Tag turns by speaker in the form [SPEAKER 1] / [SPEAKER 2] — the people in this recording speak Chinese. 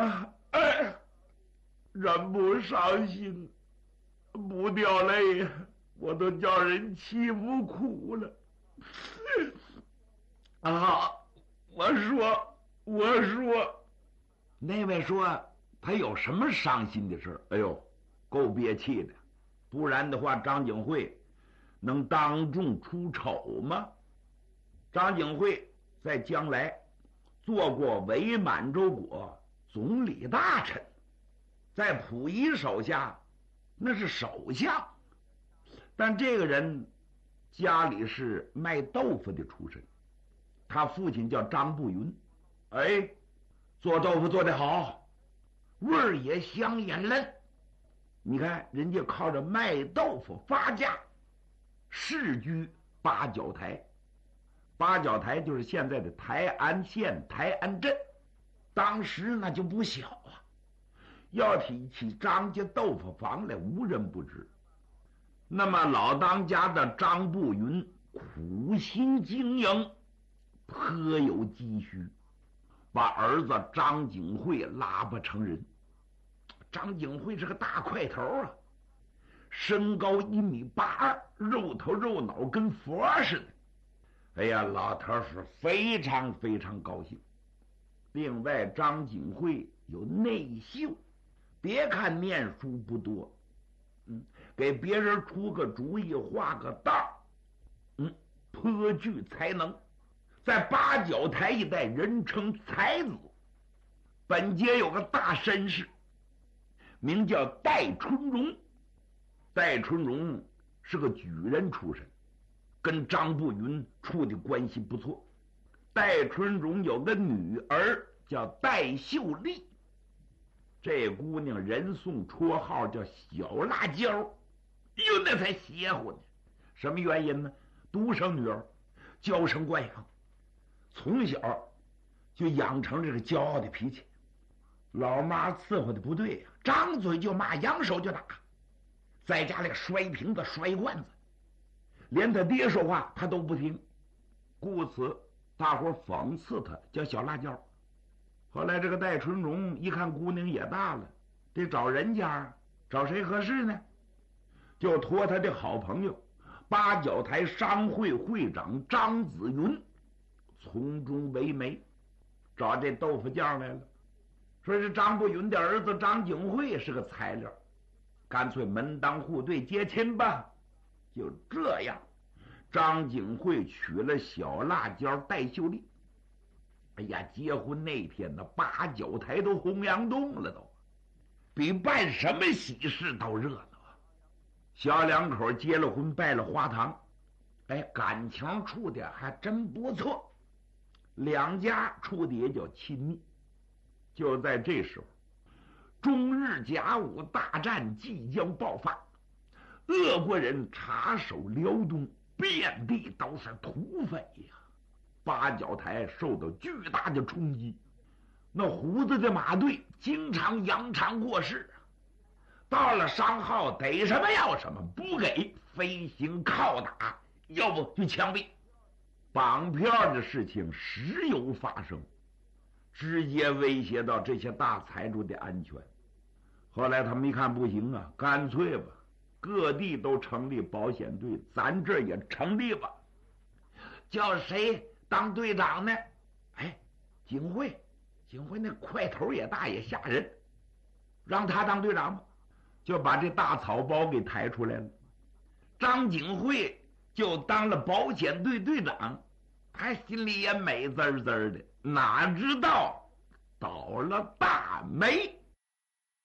[SPEAKER 1] 人不伤心，不掉泪，我都叫人欺负苦了。啊，我说，那位说他有什么伤心的事？哎呦，够憋气的。不然的话，张景惠能当众出丑吗？张景惠在将来做过伪满洲国总理大臣，在溥仪手下那是首相，但这个人家里是卖豆腐的出身，他父亲叫张步云，做豆腐做得好，味儿也香也嫩。你看人家靠着卖豆腐发家，世居八角台。八角台就是现在的台安县台安镇，当时那就不小啊。要提起张家豆腐坊来，无人不知。那么老当家的张步云苦心经营，颇有积蓄，把儿子张景惠拉拔成人。张景惠是个大块头啊，身高1.82米，肉头肉脑跟佛似的。哎呀，老头是非常非常高兴。另外，张景惠有内秀，别看念书不多，给别人出个主意，画个道，颇具才能，在八角台一带人称才子。本街有个大绅士，名叫戴春荣。戴春荣是个举人出身，跟张步云处的关系不错。戴春荣有个女儿叫戴秀丽，这姑娘人送绰号叫小辣椒，哟，那才邪乎呢。什么原因呢？独生女儿，娇生惯养，从小就养成这个骄傲的脾气。老妈伺候的不对呀，张嘴就骂，扬手就打，在家里摔瓶子摔罐子，连他爹说话他都不听，故此大伙讽刺他叫小辣椒。后来这个戴春荣一看姑娘也大了，得找人家，找谁合适呢？就托他的好朋友八角台商会会长张子云从中为媒，找这豆腐匠来了，说是张步云的儿子张景惠是个材料，干脆门当户对结亲吧。就这样，张景惠娶了小辣椒戴秀丽。哎呀，结婚那天呢，八角台都洪洋洞了，都比办什么喜事都热闹啊。小两口结了婚，拜了花堂，感情处的还真不错，两家处的也叫亲密。就在这时候，中日甲午大战即将爆发，俄国人插手辽东，遍地都是土匪呀。八角台受到巨大的冲击，那胡子的马队经常扬长过市，到了商号逮什么要什么，不给飞行拷打，要不就枪毙。绑票的事情时有发生，直接威胁到这些大财主的安全。后来他们一看不行啊，干脆吧，各地都成立保险队，咱这也成立吧。叫谁当队长呢？景惠那块头也大也吓人，让他当队长吧，就把这大草包给抬出来了。张景惠就当了保险队队长，他心里也美滋滋的，哪知道倒了大霉。